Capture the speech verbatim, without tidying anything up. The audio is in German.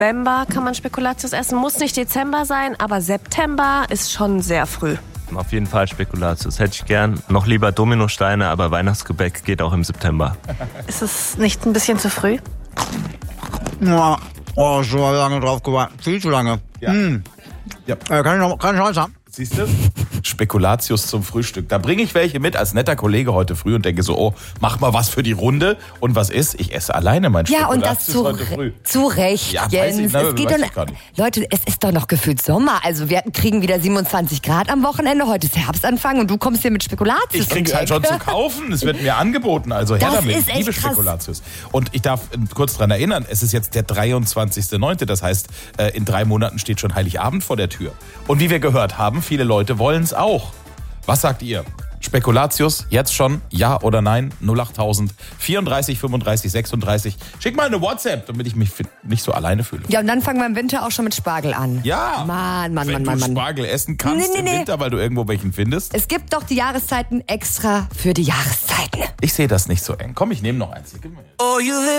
November kann man Spekulatius essen. Muss nicht Dezember sein, aber September ist schon sehr früh. Auf jeden Fall Spekulatius. Hätte ich gern. Noch lieber Dominosteine, aber Weihnachtsgebäck geht auch im September. Ist es nicht ein bisschen zu früh? Ja, oh, so lange drauf gewartet. Viel zu lange. Ja. Hm. Ja. Äh, kann ich noch kann ich Holz haben? Siehst du? Spekulatius zum Frühstück. Da bringe ich welche mit als netter Kollege heute früh und denke so, oh, mach mal was für die Runde. Und was ist? Ich esse alleine mein Ja, und das Spekulatius zu, heute früh. zu Recht, Ja, weiß Jens. ich, ne, es geht weiß doch, ich gar nicht. Leute, es ist doch noch gefühlt Sommer. Also wir kriegen wieder siebenundzwanzig Grad am Wochenende. Heute ist Herbstanfang und du kommst hier mit Spekulatius. Ich krieg's halt schon zu kaufen. Es wird mir angeboten. Also her Das damit. ist Ich liebe echt krass. Spekulatius. Und ich darf äh, kurz dran erinnern, es ist jetzt der dreiundzwanzigster neunte Das heißt, äh, in drei Monaten steht schon Heiligabend vor der Tür. Und wie wir gehört haben, viele Leute wollen es auch. Was sagt ihr? Spekulatius, jetzt schon, ja oder nein? null acht tausend vierunddreißig fünfunddreißig sechsunddreißig. Schick mal eine WhatsApp, damit ich mich nicht so alleine fühle. Ja, und dann fangen wir im Winter auch schon mit Spargel an. Ja. Mann, Mann, Wenn Mann, du Mann, Mann. Spargel essen kannst Nee, nee, im nee. Winter, weil du irgendwo welchen findest. Es gibt doch die Jahreszeiten extra für die Jahreszeiten. Ich sehe das nicht so eng. Komm, ich nehme noch eins. Hier, gib mir.